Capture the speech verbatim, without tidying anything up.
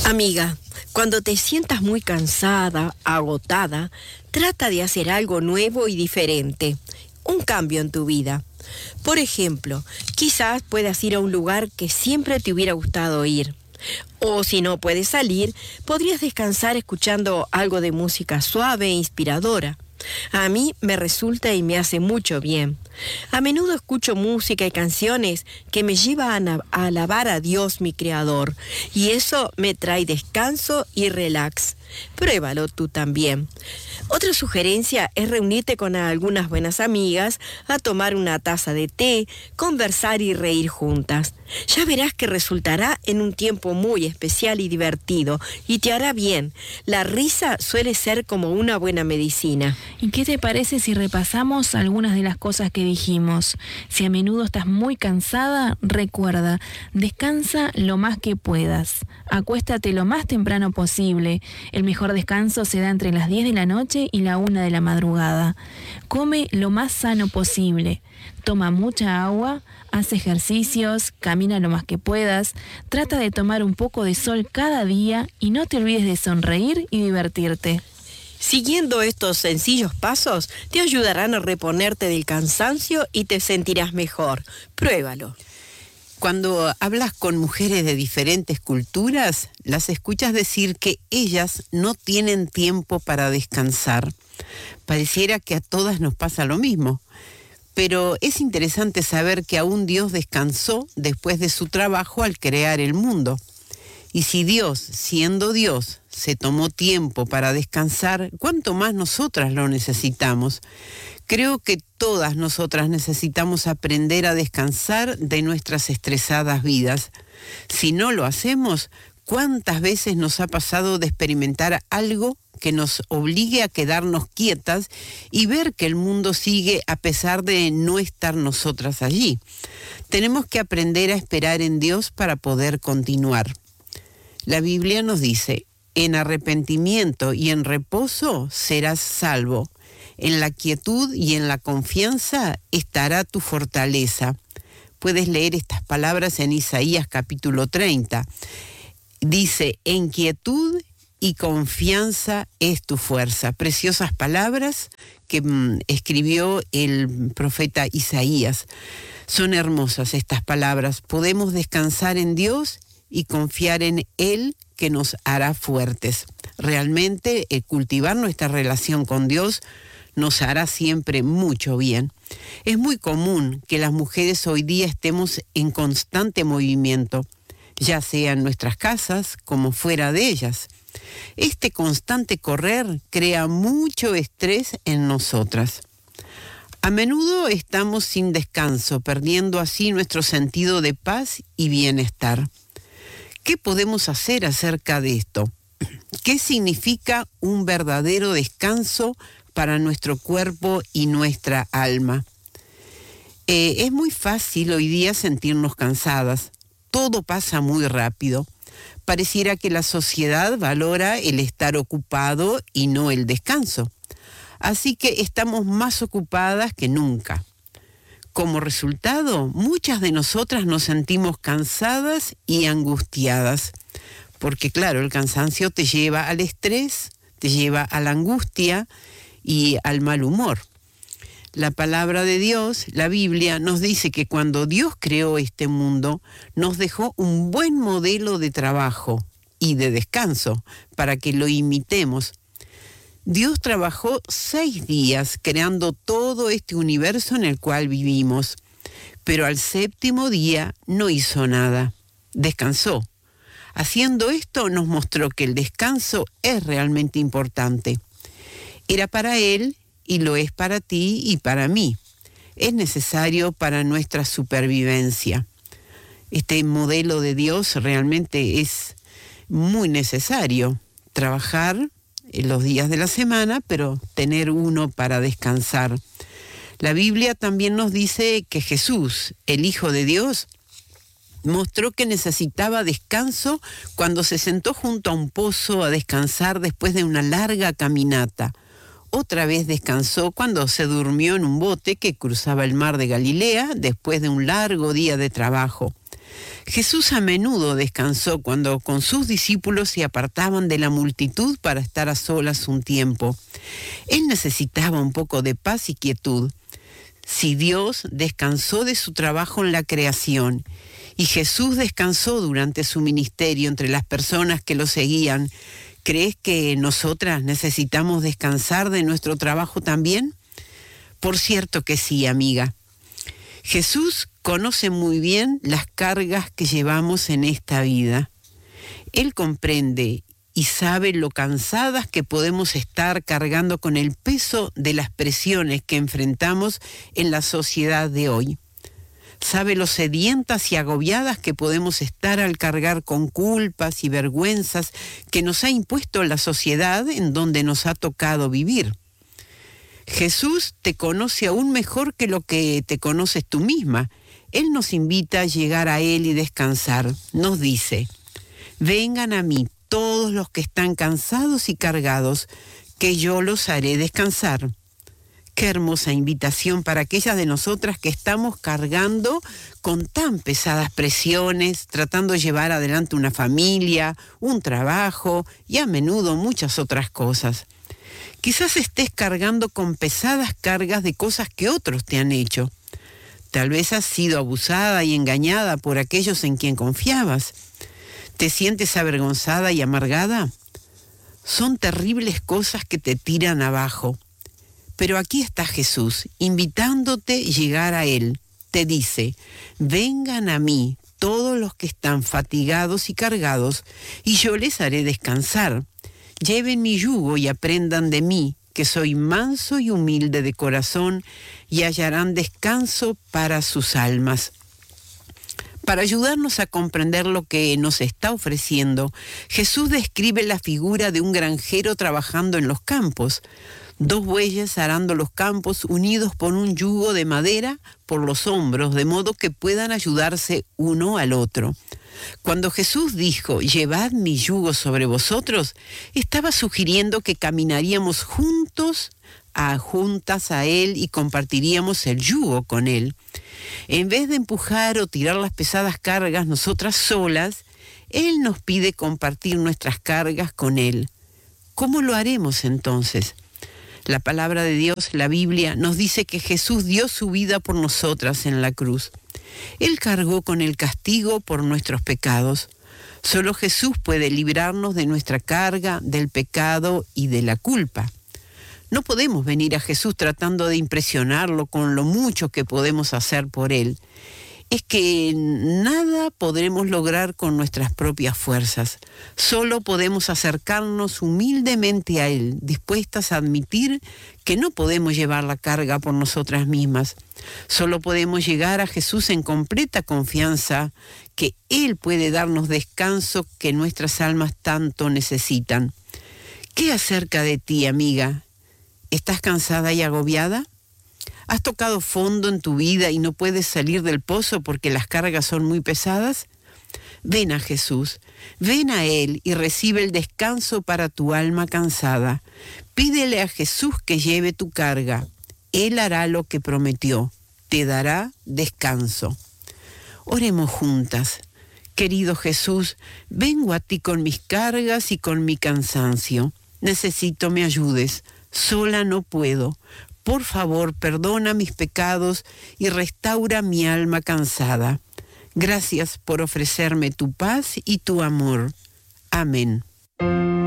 Amiga, cuando te sientas muy cansada, agotada, trata de hacer algo nuevo y diferente, un cambio en tu vida. Por ejemplo, quizás puedas ir a un lugar que siempre te hubiera gustado ir. O si no puedes salir, podrías descansar escuchando algo de música suave e inspiradora. A mí me resulta y me hace mucho bien. A menudo escucho música y canciones que me llevan a, a alabar a Dios, mi Creador, y eso me trae descanso y relax. Pruébalo tú también. Otra sugerencia es reunirte con algunas buenas amigas a tomar una taza de té, conversar y reír juntas. Ya verás que resultará en un tiempo muy especial y divertido y te hará bien. La risa suele ser como una buena medicina. ¿Y qué te parece si repasamos algunas de las cosas que dijimos? Si a menudo estás muy cansada, recuerda, descansa lo más que puedas. Acuéstate lo más temprano posible. El mejor descanso se da entre las diez de la noche y la una de la madrugada. Come lo más sano posible. Toma mucha agua, haz ejercicios, camina lo más que puedas, trata de tomar un poco de sol cada día y no te olvides de sonreír y divertirte. Siguiendo estos sencillos pasos, te ayudarán a reponerte del cansancio y te sentirás mejor. Pruébalo. Cuando hablas con mujeres de diferentes culturas, las escuchas decir que ellas no tienen tiempo para descansar. Pareciera que a todas nos pasa lo mismo. Pero es interesante saber que aún Dios descansó después de su trabajo al crear el mundo. Y si Dios, siendo Dios, se tomó tiempo para descansar, ¿cuánto más nosotras lo necesitamos? Creo que todas nosotras necesitamos aprender a descansar de nuestras estresadas vidas. Si no lo hacemos, ¿cuántas veces nos ha pasado de experimentar algo que nos obligue a quedarnos quietas y ver que el mundo sigue a pesar de no estar nosotras allí? Tenemos que aprender a esperar en Dios para poder continuar. La Biblia nos dice, en arrepentimiento y en reposo serás salvo. En la quietud y en la confianza estará tu fortaleza. Puedes leer estas palabras en Isaías capítulo treinta. Dice, en quietud y confianza es tu fuerza. Preciosas palabras que mm, escribió el profeta Isaías. Son hermosas estas palabras. Podemos descansar en Dios y confiar en Él que nos hará fuertes. Realmente, el cultivar nuestra relación con Dios nos hará siempre mucho bien. Es muy común que las mujeres hoy día estemos en constante movimiento, ya sea en nuestras casas como fuera de ellas. Este constante correr crea mucho estrés en nosotras. A menudo estamos sin descanso, perdiendo así nuestro sentido de paz y bienestar. ¿Qué podemos hacer acerca de esto? ¿Qué significa un verdadero descanso para nuestro cuerpo y nuestra alma? Eh, es muy fácil hoy día sentirnos cansadas. Todo pasa muy rápido. Pareciera que la sociedad valora el estar ocupado y no el descanso. Así que estamos más ocupadas que nunca. Como resultado, muchas de nosotras nos sentimos cansadas y angustiadas. Porque claro, el cansancio te lleva al estrés, te lleva a la angustia y al mal humor. La palabra de Dios, la Biblia, nos dice que cuando Dios creó este mundo, nos dejó un buen modelo de trabajo y de descanso para que lo imitemos. Dios trabajó seis días creando todo este universo en el cual vivimos, pero al séptimo día no hizo nada, descansó. Haciendo esto nos mostró que el descanso es realmente importante. Era para Él y lo es para ti y para mí. Es necesario para nuestra supervivencia. Este modelo de Dios realmente es muy necesario. Trabajar en los días de la semana, pero tener uno para descansar. La Biblia también nos dice que Jesús, el Hijo de Dios, mostró que necesitaba descanso cuando se sentó junto a un pozo a descansar después de una larga caminata. otra vez descansó cuando se durmió en un bote que cruzaba el mar de Galilea después de un largo día de trabajo. Jesús a menudo descansó cuando con sus discípulos se apartaban de la multitud para estar a solas un tiempo. Él necesitaba un poco de paz y quietud. Si Dios descansó de su trabajo en la creación y Jesús descansó durante su ministerio entre las personas que lo seguían, ¿crees que nosotras necesitamos descansar de nuestro trabajo también? Por cierto que sí, amiga. Jesús conoce muy bien las cargas que llevamos en esta vida. Él comprende y sabe lo cansadas que podemos estar cargando con el peso de las presiones que enfrentamos en la sociedad de hoy. Sabe lo sedientas y agobiadas que podemos estar al cargar con culpas y vergüenzas que nos ha impuesto la sociedad en donde nos ha tocado vivir. Jesús te conoce aún mejor que lo que te conoces tú misma. Él nos invita a llegar a Él y descansar. Nos dice: vengan a mí todos los que están cansados y cargados, que yo los haré descansar. Qué hermosa invitación para aquellas de nosotras que estamos cargando con tan pesadas presiones, tratando de llevar adelante una familia, un trabajo y a menudo muchas otras cosas. Quizás estés cargando con pesadas cargas de cosas que otros te han hecho. Tal vez has sido abusada y engañada por aquellos en quien confiabas. ¿Te sientes avergonzada y amargada? Son terribles cosas que te tiran abajo. Pero aquí está Jesús, invitándote a llegar a Él. Te dice: vengan a mí todos los que están fatigados y cargados, y yo les haré descansar. Lleven mi yugo y aprendan de mí, que soy manso y humilde de corazón, y hallarán descanso para sus almas. Para ayudarnos a comprender lo que nos está ofreciendo, Jesús describe la figura de un granjero trabajando en los campos. Dos bueyes arando los campos unidos por un yugo de madera por los hombros, de modo que puedan ayudarse uno al otro. Cuando Jesús dijo: llevad mi yugo sobre vosotros, estaba sugiriendo que caminaríamos juntos, a juntas a Él y compartiríamos el yugo con Él. En vez de empujar o tirar las pesadas cargas nosotras solas, Él nos pide compartir nuestras cargas con Él. ¿Cómo lo haremos entonces? La palabra de Dios, la Biblia, nos dice que Jesús dio su vida por nosotras en la cruz. Él cargó con el castigo por nuestros pecados. Solo Jesús puede librarnos de nuestra carga, del pecado y de la culpa. No podemos venir a Jesús tratando de impresionarlo con lo mucho que podemos hacer por Él. Es que nada podremos lograr con nuestras propias fuerzas. Solo podemos acercarnos humildemente a Él, dispuestas a admitir que no podemos llevar la carga por nosotras mismas. Solo podemos llegar a Jesús en completa confianza que Él puede darnos descanso que nuestras almas tanto necesitan. ¿Qué acerca de ti, amiga? ¿Estás cansada y agobiada? ¿Has tocado fondo en tu vida y no puedes salir del pozo porque las cargas son muy pesadas? Ven a Jesús, ven a Él y recibe el descanso para tu alma cansada. Pídele a Jesús que lleve tu carga. Él hará lo que prometió, te dará descanso. Oremos juntas. Querido Jesús, vengo a ti con mis cargas y con mi cansancio. Necesito me ayudes, sola no puedo. Por favor, perdona mis pecados y restaura mi alma cansada. Gracias por ofrecerme tu paz y tu amor. Amén.